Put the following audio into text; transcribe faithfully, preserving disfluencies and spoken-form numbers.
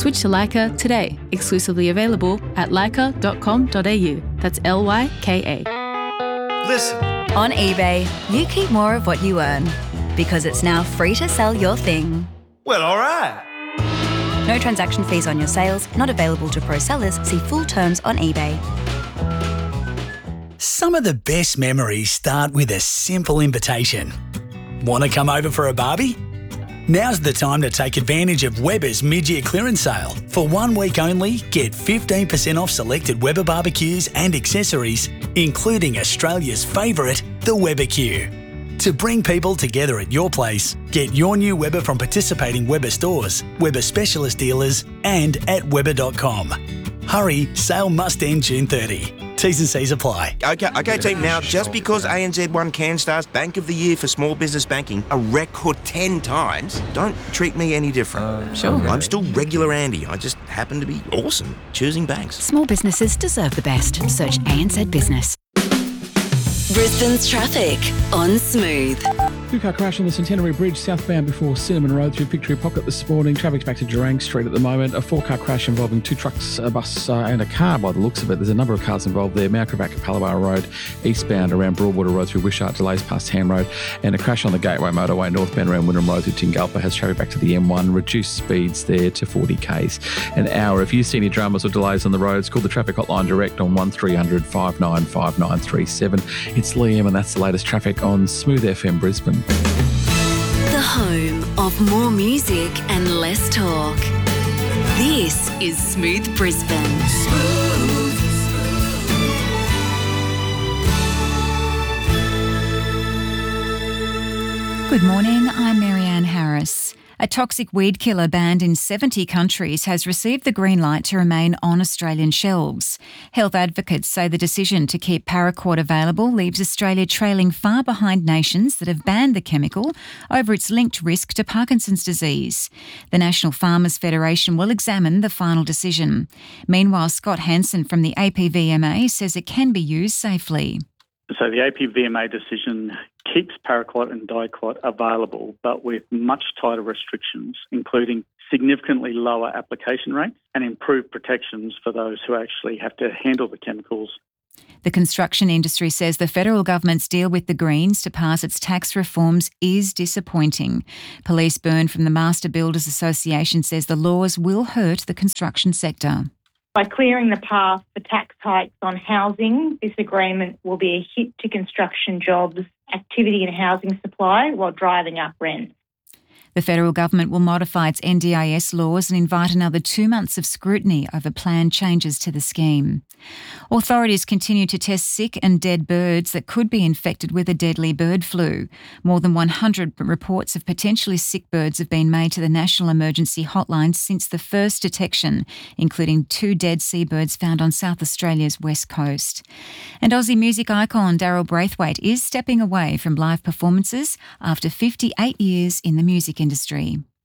Switch to Lyca today. Exclusively available at lyca dot com dot a u. That's L Y K A. Listen. On eBay, you keep more of what you earn because it's now free to sell your thing. Well, all right. No transaction fees on your sales, not available to pro sellers. See full terms on eBay. Some of the best memories start with a simple invitation. Want to come over for a barbie? Now's the time to take advantage of Weber's mid-year clearance sale. For one week only, get fifteen percent off selected Weber barbecues and accessories, including Australia's favourite, the Weber-Q. To bring people together at your place, get your new Weber from participating Weber stores, Weber specialist dealers, and at weber dot com. Hurry, sale must end June thirtieth. T's and C's apply. Okay, okay, team. Now, just because A N Z won CanStar's Bank of the Year for Small Business Banking a record ten times, don't treat me any different. Uh, sure. I'm still regular Andy. I just happen to be awesome choosing banks. Small businesses deserve the best. Search A N Z Business. Brisbane's traffic on Smooth. Two-car crash on the Centenary Bridge southbound before Cinnamon Road through Victoria Pocket this morning. Traffic's back to Durang Street at the moment. A four-car crash involving two trucks, a bus uh, and a car by the looks of it. There's a number of cars involved there. Mount Gravatt, Capalaba Road, eastbound around Broadwater Road through Wishart, delays past Ham Road, and a crash on the Gateway Motorway northbound around Wynnum Road through Tingulpa has traffic back to the M one. Reduced speeds there to forty kays an hour. If you see any dramas or delays on the roads, call the traffic hotline direct on one three hundred five nine five nine three seven. It's Liam and that's the latest traffic on Smooth F M Brisbane. The home of more music and less talk. This is Smooth Brisbane. Smooth. Good morning, I'm Marianne Harris. A toxic weed killer banned in seventy countries has received the green light to remain on Australian shelves. Health advocates say the decision to keep paraquat available leaves Australia trailing far behind nations that have banned the chemical over its linked risk to Parkinson's disease. The National Farmers Federation will examine the final decision. Meanwhile, Scott Hansen from the A P V M A says it can be used safely. So the A P V M A decision keeps paraquat and diquat available, but with much tighter restrictions, including significantly lower application rates and improved protections for those who actually have to handle the chemicals. The construction industry says the federal government's deal with the Greens to pass its tax reforms is disappointing. Police Byrne from the Master Builders Association says the laws will hurt the construction sector. By clearing the path for tax hikes on housing, this agreement will be a hit to construction jobs, activity and housing supply while driving up rent. The federal government will modify its N D I S laws and invite another two months of scrutiny over planned changes to the scheme. Authorities continue to test sick and dead birds that could be infected with a deadly bird flu. More than one hundred reports of potentially sick birds have been made to the National Emergency Hotline since the first detection, including two dead seabirds found on South Australia's west coast. And Aussie music icon Daryl Braithwaite is stepping away from live performances after fifty-eight years in the music industry.